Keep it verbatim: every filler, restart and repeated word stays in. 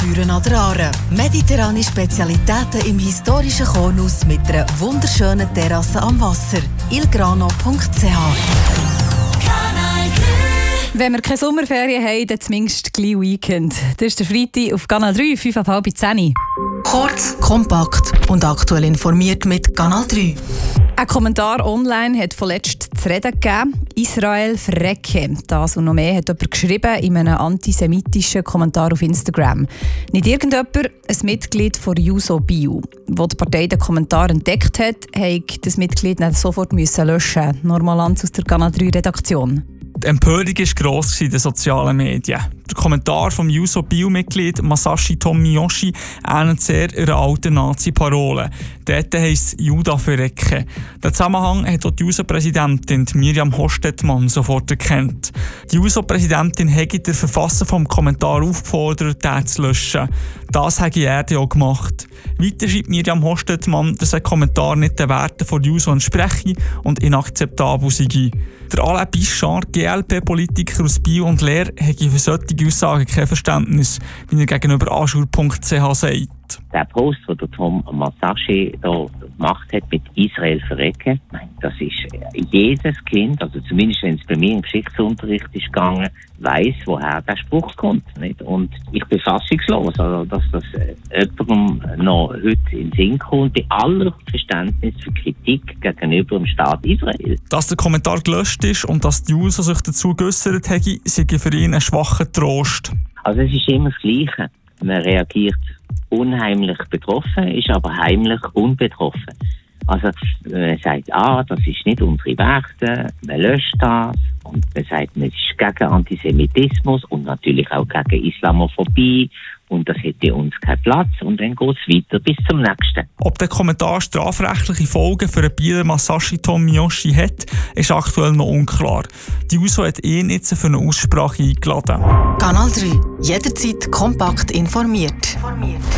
Büren an der Aare. Mediterrane Spezialitäten im historischen Kornhaus mit einer wunderschönen Terrasse am Wasser. il grano punkt c h. Wenn wir keine Sommerferien haben, dann zumindest gleich Weekend. Das ist der Freitag auf Kanal drei, fünf ab halb zehn. Kurz, kompakt und aktuell informiert mit Kanal drei. Ein Kommentar online hat vorletzt zu reden gegeben. Israel verrecke. Das und noch mehr hat jemand geschrieben in einem antisemitischen Kommentar auf Instagram. Nicht irgendjemand, ein Mitglied von Juso Bio. Als die Partei den Kommentar entdeckt hat, musste das Mitglied nicht sofort löschen. Normalanz aus der Kanal drei Redaktion. Die Empörung war gross in den sozialen Medien. Der Kommentar vom Juso Bio-Mitglied Masashi Tomiyoshi ähnelt sehr einer alten Nazi-Parole. Dort heisst es «Juda verrecken». Den Zusammenhang hat auch die Juso-Präsidentin Miriam Hostetmann sofort erkannt. Die Juso-Präsidentin hätte den Verfasser vom Kommentar aufgefordert, den zu löschen. Das habe er auch gemacht. Weiter schreibt Miriam Hostetmann, dass ein Kommentar nicht den Werten von Juso entspreche und inakzeptabel sei. Der Alain Bichard, G L P-Politiker aus Bio und Leer, hätte für solche Aussagen kein Verständnis, wie er gegenüber aschur punkt c h sagt. Der Post, den der Tom Masashi da gemacht hat mit Israel verrecken, das ist jedes Kind, also zumindest wenn es bei mir im Geschichtsunterricht ist gegangen, weiss, woher der Spruch kommt. Nicht? Und ich bin fassungslos, also, dass das äh, jemandem noch heute in den Sinn kommt, bei aller Verständnis für Kritik gegenüber dem Staat Israel. Dass der Kommentar gelöscht ist und dass die User sich dazu geäussert haben, sei für ihn ein schwacher Trost. Also es ist immer das Gleiche. Man reagiert unheimlich betroffen, ist aber heimlich unbetroffen. Also man sagt, ah, das ist nicht unsere Werte, man löscht das. Und man sagt, man ist gegen Antisemitismus und natürlich auch gegen Islamophobie. Und das hätte uns keinen Platz. Und dann geht es weiter bis zum nächsten. Ob der Kommentar strafrechtliche Folgen für den Bieler Masashi Tomiyoshi hat, ist aktuell noch unklar. Die U S O hat ihn jetzt für eine Aussprache eingeladen. Kanal drei. Jederzeit kompakt informiert.